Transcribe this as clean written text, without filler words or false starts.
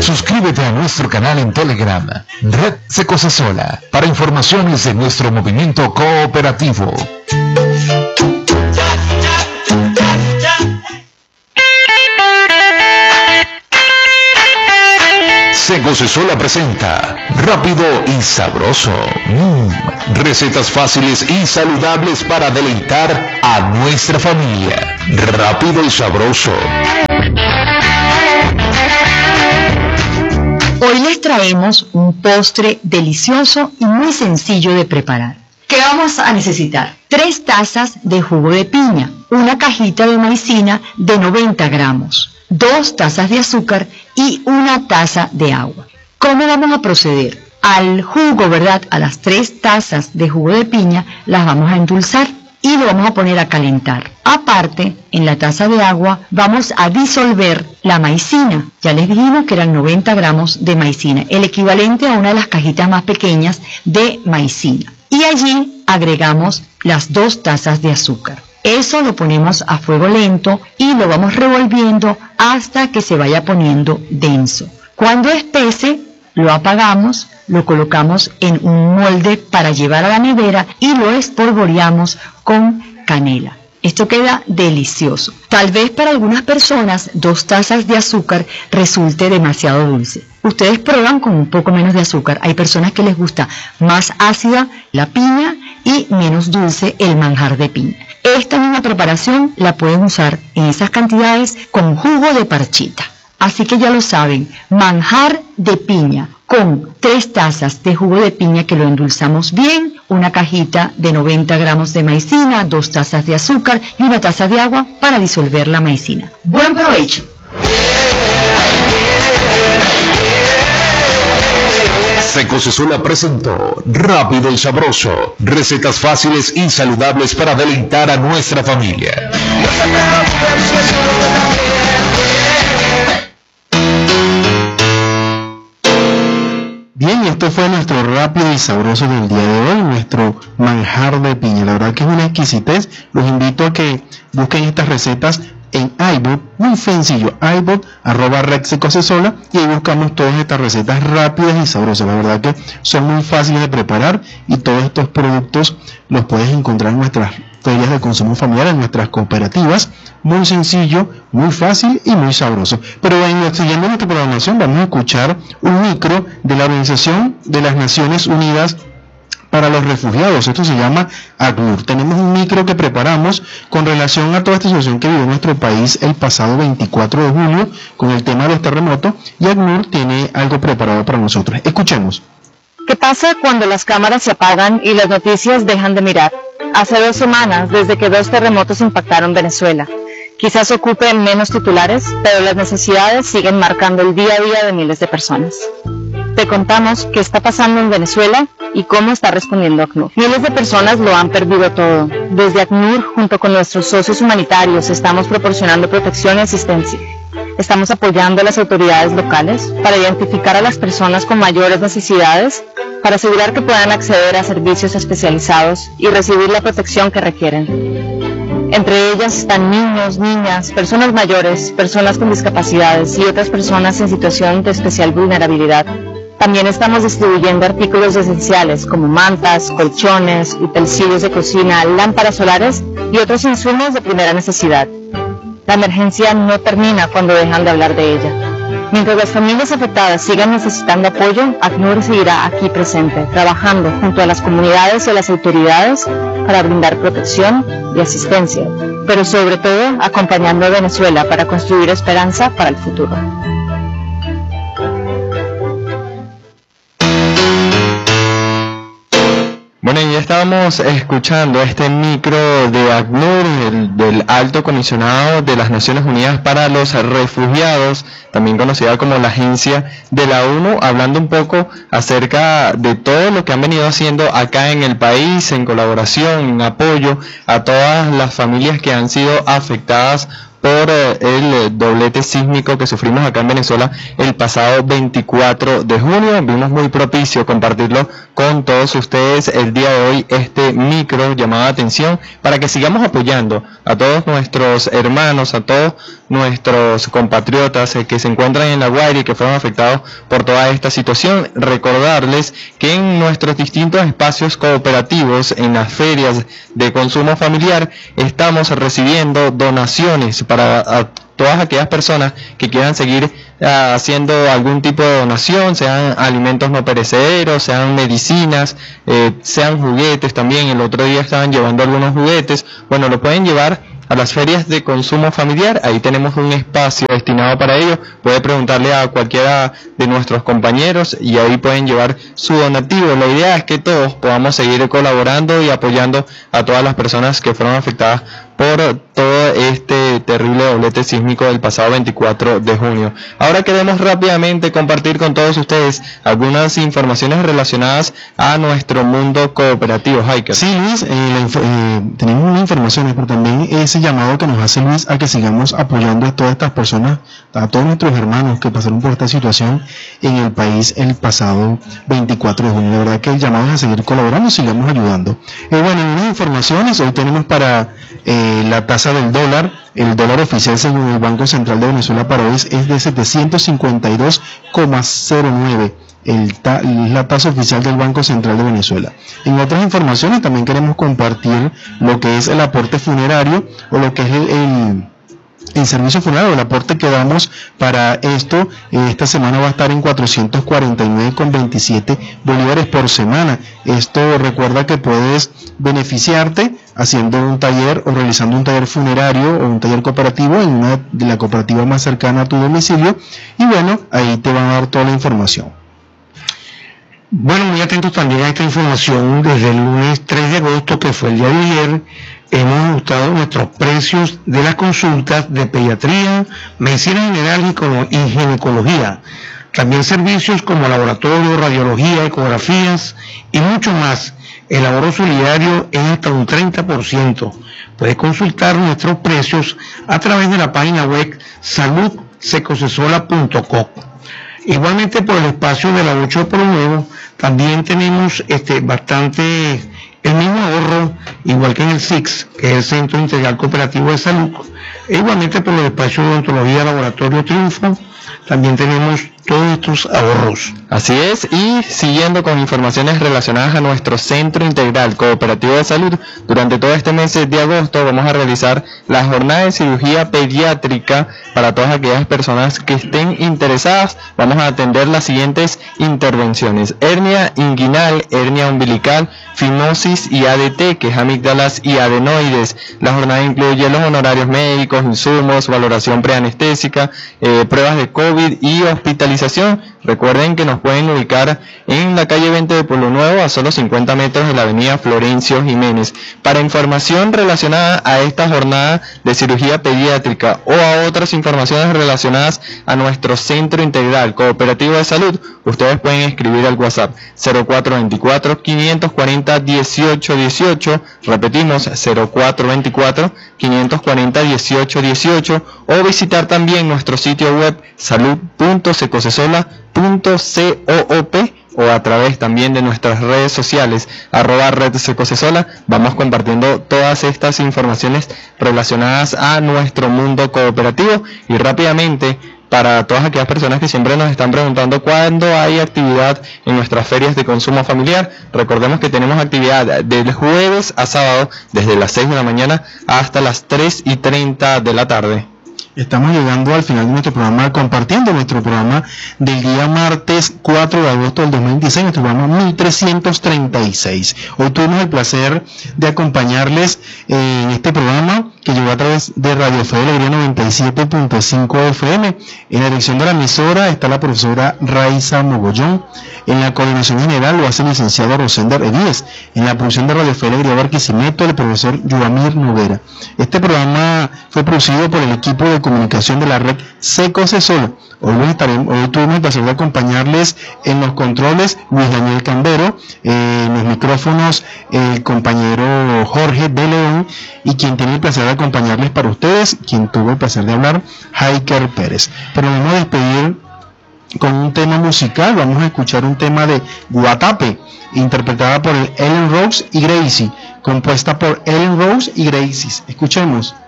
Suscríbete a nuestro canal en Telegram, Red Secosasola, para informaciones de nuestro movimiento cooperativo. Secosasola presenta Rápido y Sabroso. Recetas fáciles y saludables para deleitar a nuestra familia. Rápido y Sabroso. Hoy les traemos un postre delicioso y muy sencillo de preparar. ¿Qué vamos a necesitar? 3 tazas de jugo de piña, una cajita de maicena de 90 gramos, 2 tazas de azúcar y 1 taza de agua. ¿Cómo vamos a proceder? Al jugo, ¿verdad? A las 3 tazas de jugo de piña las vamos a endulzar y lo vamos a poner a calentar. Aparte, en la taza de agua vamos a disolver la maicena. Ya les dijimos que eran 90 gramos de maicena, el equivalente a una de las cajitas más pequeñas de maicena. Y allí agregamos las 2 tazas de azúcar. Eso lo ponemos a fuego lento y lo vamos revolviendo hasta que se vaya poniendo denso. Cuando espese, lo apagamos, lo colocamos en un molde para llevar a la nevera y lo espolvoreamos con canela. Esto queda delicioso. Tal vez para algunas personas 2 tazas de azúcar resulte demasiado dulce. Ustedes prueban con un poco menos de azúcar. Hay personas que les gusta más ácida la piña y menos dulce el manjar de piña. Esta misma preparación la pueden usar en esas cantidades con jugo de parchita. Así que ya lo saben, manjar de piña con 3 tazas de jugo de piña que lo endulzamos bien, una cajita de 90 gramos de maicena, 2 tazas de azúcar y 1 taza de agua para disolver la maicena. ¡Buen provecho! Secosasola presentó Rápido y Sabroso. Recetas fáciles y saludables para deleitar a nuestra familia. Bien, esto fue nuestro Rápido y Sabroso del día de hoy, nuestro manjar de piña. La verdad que es una exquisitez. Los invito a que busquen estas recetas en iBook, muy sencillo, iBook, @Red Secosasola, y ahí buscamos todas estas recetas rápidas y sabrosas. La verdad que son muy fáciles de preparar y todos estos productos los puedes encontrar en nuestras ferias de consumo familiar, en nuestras cooperativas. Muy sencillo, muy fácil y muy sabroso. Pero siguiendo nuestra programación vamos a escuchar un micro de la Organización de las Naciones Unidas para los Refugiados. Esto se llama ACNUR. Tenemos un micro que preparamos con relación a toda esta situación que vivió nuestro país el pasado 24 de julio con el tema de los terremotos, y ACNUR tiene algo preparado para nosotros. Escuchemos. ¿Qué pasa cuando las cámaras se apagan y las noticias dejan de mirar? Hace 2 semanas desde que 2 terremotos impactaron Venezuela. Quizás ocupen menos titulares, pero las necesidades siguen marcando el día a día de miles de personas. Te contamos qué está pasando en Venezuela y cómo está respondiendo ACNUR. Miles de personas lo han perdido todo. Desde ACNUR, junto con nuestros socios humanitarios, estamos proporcionando protección y asistencia. Estamos apoyando a las autoridades locales para identificar a las personas con mayores necesidades, para asegurar que puedan acceder a servicios especializados y recibir la protección que requieren. Entre ellas están niños, niñas, personas mayores, personas con discapacidades y otras personas en situación de especial vulnerabilidad. También estamos distribuyendo artículos esenciales como mantas, colchones, utensilios de cocina, lámparas solares y otros insumos de primera necesidad. La emergencia no termina cuando dejan de hablar de ella. Mientras las familias afectadas sigan necesitando apoyo, ACNUR seguirá aquí presente, trabajando junto a las comunidades y a las autoridades para brindar protección y asistencia, pero sobre todo acompañando a Venezuela para construir esperanza para el futuro. Bueno, ya estábamos escuchando este micro de ACNUR, del Alto Comisionado de las Naciones Unidas para los Refugiados, también conocida como la Agencia de la ONU, hablando un poco acerca de todo lo que han venido haciendo acá en el país, en colaboración, en apoyo a todas las familias que han sido afectadas por el doblete sísmico que sufrimos acá en Venezuela el pasado 24 de junio. Vimos muy propicio compartirlo con todos ustedes el día de hoy, este micro llamado de atención, para que sigamos apoyando a todos nuestros hermanos, a todos nuestros compatriotas que se encuentran en La Guaira y que fueron afectados por toda esta situación. Recordarles que en nuestros distintos espacios cooperativos, en las ferias de consumo familiar, estamos recibiendo donaciones para todas aquellas personas que quieran seguir haciendo algún tipo de donación, sean alimentos no perecederos, sean medicinas, sean juguetes también. El otro día estaban llevando algunos juguetes. Bueno, lo pueden llevar a las ferias de consumo familiar. Ahí tenemos un espacio destinado para ello. Puede preguntarle a cualquiera de nuestros compañeros y ahí pueden llevar su donativo. La idea es que todos podamos seguir colaborando y apoyando a todas las personas que fueron afectadas por todo este terrible doblete sísmico del pasado 24 de junio. Ahora queremos rápidamente compartir con todos ustedes algunas informaciones relacionadas a nuestro mundo cooperativo. Hiker. Sí, Luis, tenemos unas informaciones, pero también ese llamado que nos hace Luis a que sigamos apoyando a todas estas personas, a todos nuestros hermanos que pasaron por esta situación en el país el pasado 24 de junio. La verdad que el llamado es a seguir colaborando, sigamos ayudando. Bueno, en unas informaciones hoy tenemos para la tasa del dólar. El dólar oficial según el Banco Central de Venezuela para hoy es de 752,09. La tasa oficial del Banco Central de Venezuela. En otras informaciones también queremos compartir lo que es el aporte funerario o lo que es el servicio funerario, el aporte que damos para esto. Esta semana va a estar en 449,27 bolívares por semana. Esto, recuerda que puedes beneficiarte haciendo un taller o realizando un taller funerario o un taller cooperativo en una de la cooperativa más cercana a tu domicilio, y bueno, ahí te van a dar toda la información. Bueno, muy atentos también a esta información. Desde el lunes 3 de agosto, que fue el día de ayer, hemos ajustado nuestros precios de las consultas de pediatría, medicina general y ginecología. También servicios como laboratorio, radiología, ecografías y mucho más. El ahorro solidario es hasta un 30%. Puedes consultar nuestros precios a través de la página web saludsecosesola.com. Igualmente, por el espacio de la 8 de Pueblo Nuevo, también tenemos bastante el mismo ahorro, igual que en el SIX, que es el Centro Integral Cooperativo de Salud. E igualmente por el espacio de odontología Laboratorio Triunfo, también tenemos todos estos ahorros. Así es, y siguiendo con informaciones relacionadas a nuestro Centro Integral Cooperativo de Salud, durante todo este mes de agosto vamos a realizar la jornada de cirugía pediátrica para todas aquellas personas que estén interesadas. Vamos a atender las siguientes intervenciones: hernia inguinal, hernia umbilical, fimosis y ADT, que es amígdalas y adenoides. La jornada incluye los honorarios médicos, insumos, valoración preanestésica, pruebas de COVID y hospitalización. Recuerden que nos pueden ubicar en la calle 20 de Pueblo Nuevo, a solo 50 metros de la avenida Florencio Jiménez. Para información relacionada a esta jornada de cirugía pediátrica o a otras informaciones relacionadas a nuestro Centro Integral Cooperativo de Salud, ustedes pueden escribir al WhatsApp 0424-540-1818, repetimos 0424-540-1818, o visitar también nuestro sitio web salud.secosesola.coop, o a través también de nuestras redes sociales @redsecosesola. Vamos compartiendo todas estas informaciones relacionadas a nuestro mundo cooperativo. Y rápidamente, para todas aquellas personas que siempre nos están preguntando cuándo hay actividad en nuestras ferias de consumo familiar, recordemos que tenemos actividad del jueves a sábado desde las 6 de la mañana hasta las 3:30 de la tarde. Estamos llegando al final de nuestro programa, compartiendo nuestro programa del día martes 4 de agosto del 2016, nuestro programa 1336. Hoy tuvimos el placer de acompañarles en este programa que llegó a través de Radio Fe de Alegría 97.5 FM. En la dirección de la emisora está la profesora Raiza Mogollón. En la coordinación general lo hace el licenciado Rosender Edíez. En la producción de Radio Fe de Alegría Barquisimeto, el profesor Yuamir Noguera. Este programa fue producido por el equipo de comunicación de la red Secosesol. Hoy tuvimos el placer de acompañarles en los controles Luis Daniel Cambero, en los micrófonos el compañero Jorge de León, y quien tiene el placer de acompañarles para ustedes, quien tuvo el placer de hablar, Jaiker Pérez. Pero vamos a despedir con un tema musical. Vamos a escuchar un tema de Guatape, interpretada por Ellen Rose y Gracie, compuesta por Ellen Rose y Gracie. Escuchemos.